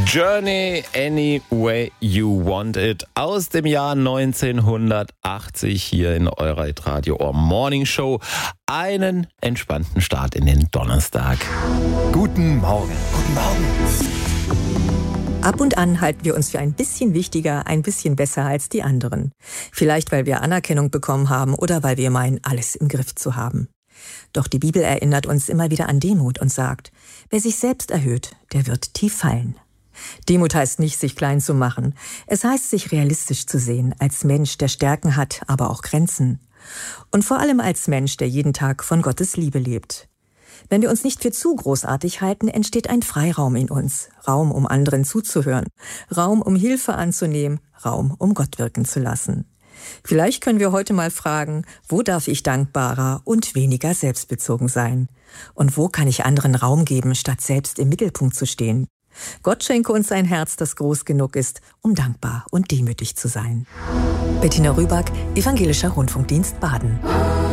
Journey Any Way You Want It aus dem Jahr 1980 hier in eurer Radio Ohr Morning Show. Einen entspannten Start in den Donnerstag. Guten Morgen. Guten Morgen. Ab und an halten wir uns für ein bisschen wichtiger, ein bisschen besser als die anderen. Vielleicht, weil wir Anerkennung bekommen haben oder weil wir meinen, alles im Griff zu haben. Doch die Bibel erinnert uns immer wieder an Demut und sagt, wer sich selbst erhöht, der wird tief fallen. Demut heißt nicht, sich klein zu machen. Es heißt, sich realistisch zu sehen, als Mensch, der Stärken hat, aber auch Grenzen. Und vor allem als Mensch, der jeden Tag von Gottes Liebe lebt. Wenn wir uns nicht für zu großartig halten, entsteht ein Freiraum in uns. Raum, um anderen zuzuhören. Raum, um Hilfe anzunehmen. Raum, um Gott wirken zu lassen. Vielleicht können wir heute mal fragen, wo darf ich dankbarer und weniger selbstbezogen sein? Und wo kann ich anderen Raum geben, statt selbst im Mittelpunkt zu stehen? Gott schenke uns ein Herz, das groß genug ist, um dankbar und demütig zu sein. Bettina Rüback, Evangelischer Rundfunkdienst Baden.